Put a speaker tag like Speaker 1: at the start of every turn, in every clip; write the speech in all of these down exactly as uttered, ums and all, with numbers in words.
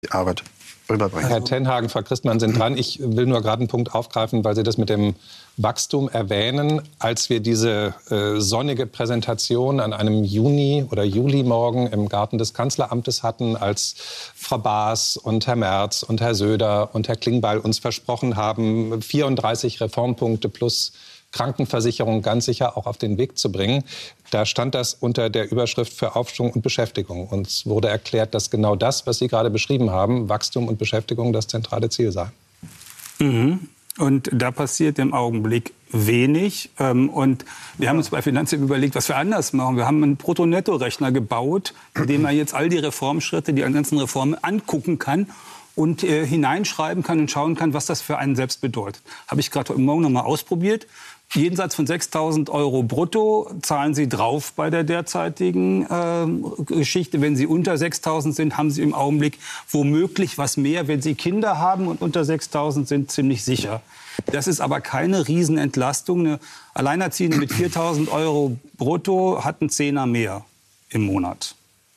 Speaker 1: Arbeit rüberbringen.
Speaker 2: Herr Tenhagen, Frau Christmann sind dran. Ich will nur gerade einen Punkt aufgreifen, weil Sie das mit dem Wachstum erwähnen. Als wir diese äh, sonnige Präsentation an einem Juni- oder Julimorgen im Garten des Kanzleramtes hatten, als Frau Baas und Herr Merz und Herr Söder und Herr Klingbeil uns versprochen haben, vierunddreißig Reformpunkte plus Krankenversicherung ganz sicher auch auf den Weg zu bringen. Da stand das unter der Überschrift für Aufschwung und Beschäftigung. Uns wurde erklärt, dass genau das, was Sie gerade beschrieben haben, Wachstum und Beschäftigung, das zentrale Ziel sei.
Speaker 3: Mhm. Und da passiert im Augenblick wenig. Und wir haben uns bei Finanzamt überlegt, was wir anders machen. Wir haben einen Brutto-Netto-Rechner gebaut, in dem man jetzt all die Reformschritte, die ganzen Reformen angucken kann und äh, hineinschreiben kann und schauen kann, was das für einen selbst bedeutet. Habe ich gerade heute Morgen noch mal ausprobiert. Jenseits von sechstausend Euro brutto zahlen Sie drauf bei der derzeitigen äh, Geschichte. Wenn Sie unter sechstausend sind, haben Sie im Augenblick womöglich was mehr. Wenn Sie Kinder haben und unter sechstausend sind, ziemlich sicher. Das ist aber keine Riesenentlastung. Eine Alleinerziehende mit viertausend Euro brutto hat einen Zehner mehr im Monat.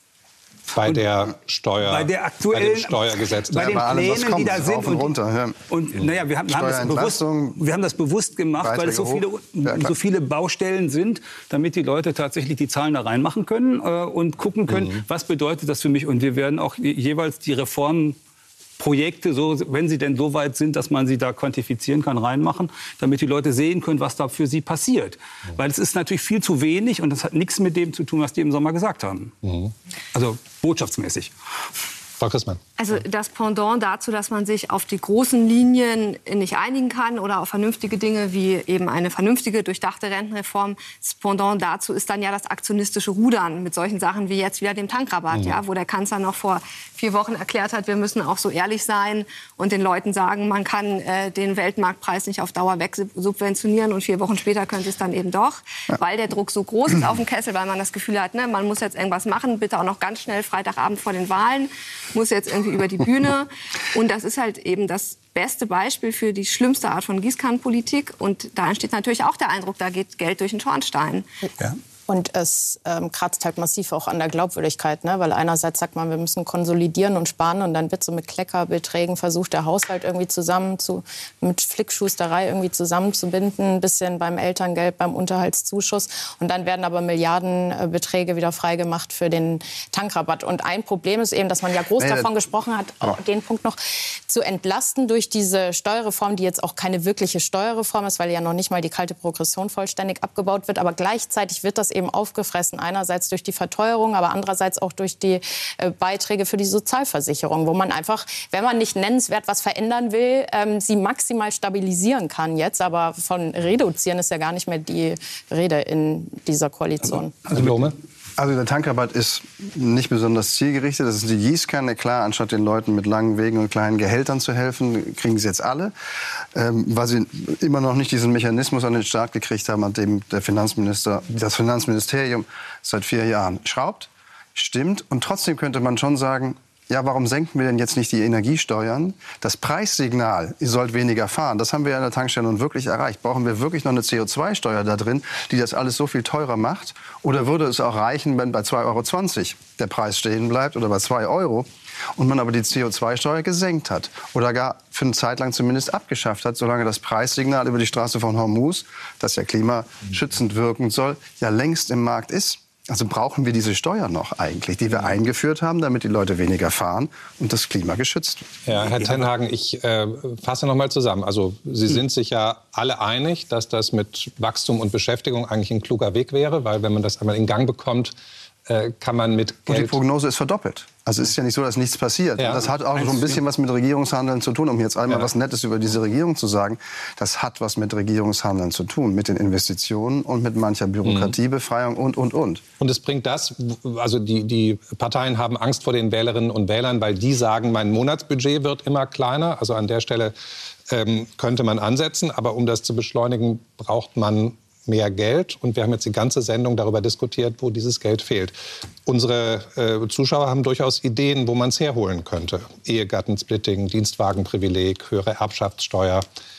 Speaker 2: Bei der Steuer,
Speaker 3: bei der aktuellen,
Speaker 2: bei dem Steuergesetz,
Speaker 3: bei den
Speaker 1: allem,
Speaker 3: Plänen,
Speaker 1: kommt,
Speaker 3: die da sind.
Speaker 1: und, runter, ja.
Speaker 3: und naja, wir haben, haben, das bewusst, wir haben das bewusst gemacht, weil es so viele, ja, so viele Baustellen sind, damit die Leute tatsächlich die Zahlen da reinmachen können äh, und gucken können, mhm. was bedeutet das für mich. Und wir werden auch jeweils die Reformen Projekte, so, wenn sie denn so weit sind, dass man sie da quantifizieren kann, reinmachen, damit die Leute sehen können, was da für sie passiert. Mhm. Weil es ist natürlich viel zu wenig und das hat nichts mit dem zu tun, was die im Sommer gesagt haben. Mhm. Also botschaftsmäßig.
Speaker 2: Frau Christmann.
Speaker 4: Also das Pendant dazu, dass man sich auf die großen Linien nicht einigen kann oder auf vernünftige Dinge wie eben eine vernünftige, durchdachte Rentenreform. Das Pendant dazu ist dann ja das aktionistische Rudern mit solchen Sachen wie jetzt wieder dem Tankrabatt, mhm. ja, wo der Kanzler noch vor vier Wochen erklärt hat, wir müssen auch so ehrlich sein und den Leuten sagen, man kann äh, den Weltmarktpreis nicht auf Dauer wegsubventionieren und vier Wochen später könnte es dann eben doch, ja. weil der Druck so groß ist auf dem Kessel, weil man das Gefühl hat, ne, man muss jetzt irgendwas machen, bitte auch noch ganz schnell Freitagabend vor den Wahlen, muss jetzt irgendwie über die Bühne. Und das ist halt eben das beste Beispiel für die schlimmste Art von Gießkannenpolitik. Und da entsteht natürlich auch der Eindruck, da geht Geld durch den Schornstein.
Speaker 5: Ja. Und es ähm, kratzt halt massiv auch an der Glaubwürdigkeit, ne? Weil einerseits sagt man, wir müssen konsolidieren und sparen und dann wird so mit Kleckerbeträgen versucht, der Haushalt irgendwie zusammen zu, mit Flickschusterei irgendwie zusammenzubinden, ein bisschen beim Elterngeld, beim Unterhaltszuschuss und dann werden aber Milliardenbeträge wieder freigemacht für den Tankrabatt. Und ein Problem ist eben, dass man ja groß nee, davon gesprochen hat, auch den Punkt noch zu entlasten durch diese Steuerreform, die jetzt auch keine wirkliche Steuerreform ist, weil ja noch nicht mal die kalte Progression vollständig abgebaut wird, aber gleichzeitig wird das eben aufgefressen, einerseits durch die Verteuerung, aber andererseits auch durch die äh, Beiträge für die Sozialversicherung, wo man einfach, wenn man nicht nennenswert was verändern will, ähm, sie maximal stabilisieren kann jetzt, aber von reduzieren ist ja gar nicht mehr die Rede in dieser Koalition.
Speaker 2: Also, also
Speaker 1: Also der Tankrabatt ist nicht besonders zielgerichtet. Das ist die Gießkanne. Klar, anstatt den Leuten mit langen Wegen und kleinen Gehältern zu helfen, kriegen sie jetzt alle. Ähm, weil sie immer noch nicht diesen Mechanismus an den Start gekriegt haben, an dem der Finanzminister, das Finanzministerium seit vier Jahren schraubt. Stimmt. Und trotzdem könnte man schon sagen, ja, warum senken wir denn jetzt nicht die Energiesteuern? Das Preissignal, ihr sollt weniger fahren, das haben wir an der Tankstelle nun wirklich erreicht. Brauchen wir wirklich noch eine C O zwei Steuer da drin, die das alles so viel teurer macht? Oder würde es auch reichen, wenn bei zwei Euro zwanzig der Preis stehen bleibt oder bei zwei Euro und man aber die C O zwei Steuer gesenkt hat oder gar für eine Zeit lang zumindest abgeschafft hat, solange das Preissignal über die Straße von Hormuz, das ja klimaschützend wirken soll, ja längst im Markt ist? Also brauchen wir diese Steuer noch eigentlich, die wir eingeführt haben, damit die Leute weniger fahren und das Klima geschützt wird?
Speaker 2: Ja, Herr Tenhagen, ich äh, fasse noch mal zusammen. Also Sie sind sich ja alle einig, dass das mit Wachstum und Beschäftigung eigentlich ein kluger Weg wäre, weil wenn man das einmal in Gang bekommt, äh, kann man mit Geld...
Speaker 1: Und die Prognose ist verdoppelt. Also es ist ja nicht so, dass nichts passiert.
Speaker 2: Ja.
Speaker 1: Das hat auch so ein bisschen was mit Regierungshandeln zu tun, um jetzt einmal ja. was Nettes über diese Regierung zu sagen. Das hat was mit Regierungshandeln zu tun, mit den Investitionen und mit mancher Bürokratiebefreiung und, und, und.
Speaker 2: Und es bringt das, also die, die Parteien haben Angst vor den Wählerinnen und Wählern, weil die sagen, mein Monatsbudget wird immer kleiner. Also an der Stelle ähm, könnte man ansetzen. Aber um das zu beschleunigen, braucht man mehr Geld. Und wir haben jetzt die ganze Sendung darüber diskutiert, wo dieses Geld fehlt. Unsere äh, Zuschauer haben durchaus Ideen, wo man es herholen könnte. Ehegattensplitting, Dienstwagenprivileg, höhere Erbschaftssteuer.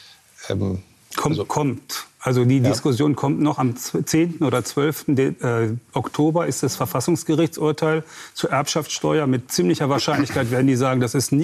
Speaker 2: Ähm,
Speaker 3: kommt,
Speaker 2: also,
Speaker 3: kommt. Also die
Speaker 2: ja.
Speaker 3: Diskussion kommt noch am zehnten oder zwölften Äh, Oktober ist das Verfassungsgerichtsurteil zur Erbschaftssteuer. Mit ziemlicher Wahrscheinlichkeit werden die sagen, das ist nicht